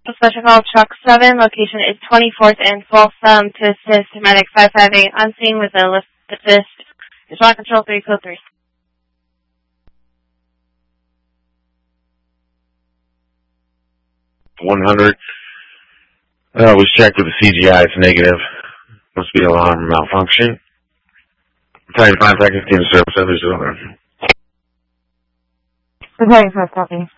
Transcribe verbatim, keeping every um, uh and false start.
Special call truck seven, location is twenty-fourth and Folsom to assist medic five five eight on scene with a lift assist. Respond control three code three. one hundred. Uh, was checked with the C G I. It's negative. Must be alarm malfunction. Time five seconds to service others over. Good morning, first copy.